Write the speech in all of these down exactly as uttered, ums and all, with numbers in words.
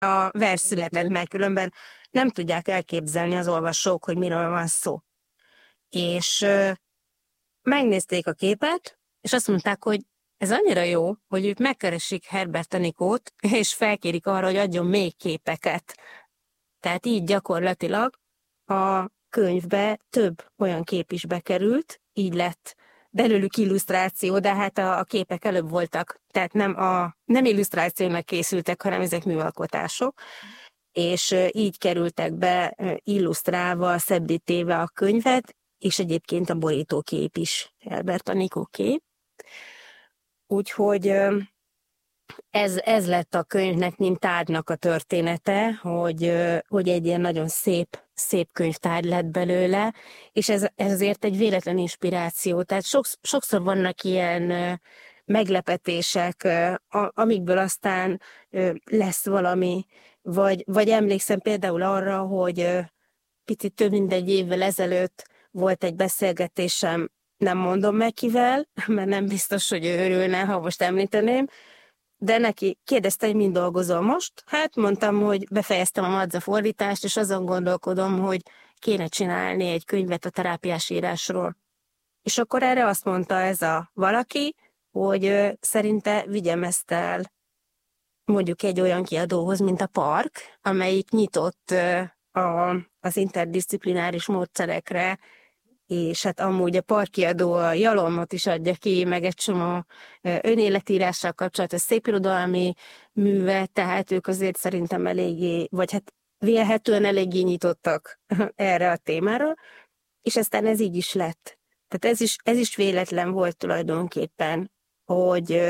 a vers született meg, különben nem tudják elképzelni az olvasók, hogy miről van szó. És ö, megnézték a képet, és azt mondták, hogy ez annyira jó, hogy ők megkeresik Herbert Anikót, és felkérik arra, hogy adjon még képeket. Tehát így gyakorlatilag a könyvbe több olyan kép is bekerült, így lett belőlük illusztráció, de hát a, a képek előbb voltak, tehát nem, a, nem illusztrációnak készültek, hanem ezek műalkotások, és így kerültek be illusztrálva, szebbítéve a könyvet, és egyébként a borítókép is Herbert Anikó kép. Úgyhogy ez, ez lett a könyvnek, mint tárgynak a története, hogy, hogy egy ilyen nagyon szép, szép könyvtárgy lett belőle, és ez, ez azért egy véletlen inspiráció. Tehát sokszor, sokszor vannak ilyen meglepetések, amikből aztán lesz valami, vagy, vagy emlékszem például arra, hogy picit több mint egy évvel ezelőtt volt egy beszélgetésem, nem mondom meg kivel, mert nem biztos, hogy ő örülne, ha most említeném, de neki kérdezte, hogy mind dolgozol most. Hát mondtam, hogy befejeztem a Madza fordítást, és azon gondolkodom, hogy kéne csinálni egy könyvet a terápiás írásról. És akkor erre azt mondta ez a valaki, hogy ö, szerinte vigyem ezt el mondjuk egy olyan kiadóhoz, mint a Park, amelyik nyitott ö, a, az interdisziplináris módszerekre, és hát amúgy a Parkiadó a Jalomot is adja ki, meg egy csomó önéletírással kapcsolatos szépirodalmi művet, tehát ők azért szerintem eléggé, vagy hát vélhetően eléggé nyitottak erre a témára, és aztán ez így is lett. Tehát ez is, ez is véletlen volt tulajdonképpen, hogy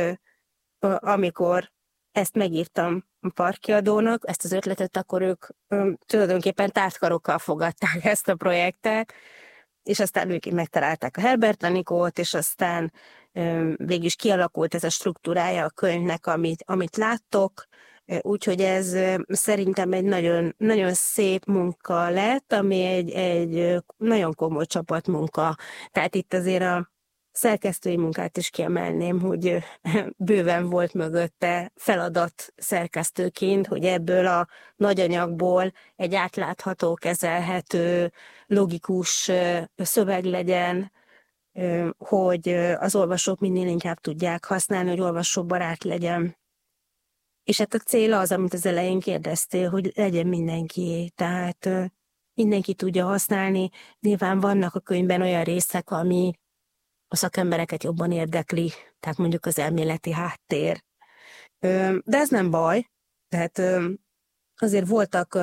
amikor ezt megírtam a Parkiadónak, ezt az ötletet, akkor ők tulajdonképpen tártkarokkal fogadták ezt a projektet, és aztán ők megtalálták a Herbert Anikót, és aztán végül is kialakult ez a struktúrája a könyvnek, amit, amit láttok, úgyhogy ez szerintem egy nagyon, nagyon szép munka lett, ami egy, egy nagyon komoly csapatmunka. Tehát itt azért a szerkesztői munkát is kiemelném, hogy bőven volt mögötte feladat szerkesztőként, hogy ebből a nagy anyagból egy átlátható, kezelhető, logikus szöveg legyen, hogy az olvasók minél inkább tudják használni, hogy olvasóbarát legyen. És hát a cél az, amit az elején kérdeztél, hogy legyen mindenkié, tehát mindenki tudja használni. Nyilván vannak a könyvben olyan részek, ami a szakembereket jobban érdekli, tehát mondjuk az elméleti háttér. De ez nem baj, tehát azért voltak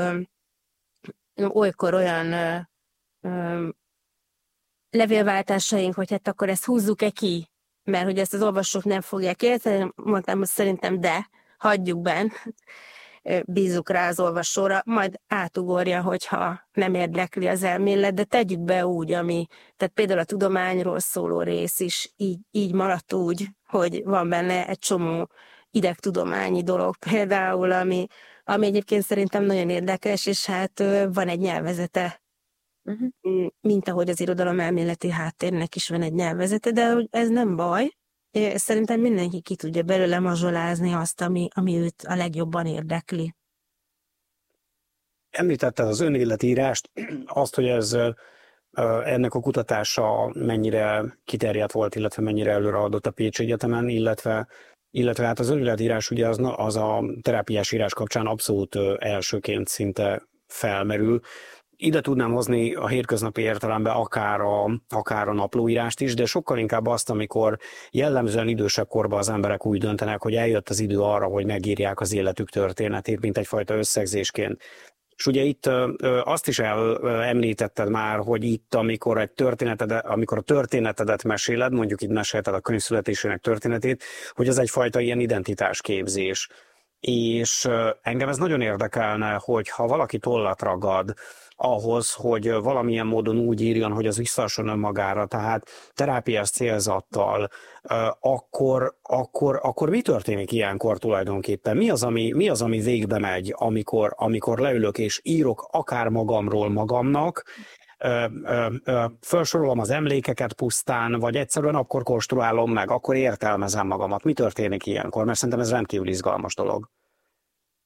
olykor olyan levélváltásaink, hogy hát akkor ezt húzzuk-e ki, mert hogy ezt az olvasók nem fogják érteni, mondtam, hogy szerintem de, hagyjuk benn, bízzuk rá az olvasóra, majd átugorja, hogyha nem érdekli az elmélet, de tegyük be úgy, ami, tehát például a tudományról szóló rész is így, így maradt úgy, hogy van benne egy csomó idegtudományi dolog például, ami, ami egyébként szerintem nagyon érdekes, és hát van egy nyelvezete, uh-huh. mint ahogy az irodalom elméleti háttérnek is van egy nyelvezete, de ez nem baj. Szerintem mindenki ki tudja belőle mazsolázni azt, ami, ami őt a legjobban érdekli. Említetted az önéletírást, azt, hogy ez ennek a kutatása mennyire kiterjedt volt, illetve mennyire előreadott a Pécsi Egyetemen, illetve, illetve hát az önéletírás ugye az, az a terápiás írás kapcsán abszolút elsőként szinte felmerül. Ide tudnám hozni a hétköznapi értelemben akár a, akár a naplóírást is, de sokkal inkább azt, amikor jellemzően idősebb korban az emberek úgy döntenek, hogy eljött az idő arra, hogy megírják az életük történetét, mint egyfajta összegzésként. És ugye itt azt is említetted már, hogy itt, amikor, egy történeted, amikor a történetedet meséled, mondjuk itt mesélted a könyv születésének történetét, hogy az egyfajta ilyen identitásképzés. És engem ez nagyon érdekelne, hogy ha valaki tollat ragad ahhoz, hogy valamilyen módon úgy írjon, hogy az visszahasonló önmagára, tehát terápiás célzattal, akkor, akkor, akkor mi történik ilyenkor tulajdonképpen? Mi az, ami, mi az, ami végbe megy, amikor, amikor leülök és írok akár magamról magamnak, felsorolom az emlékeket pusztán, vagy egyszerűen akkor konstruálom meg, akkor értelmezem magamat. Mi történik ilyenkor? Mert szerintem ez rendkívül izgalmas dolog.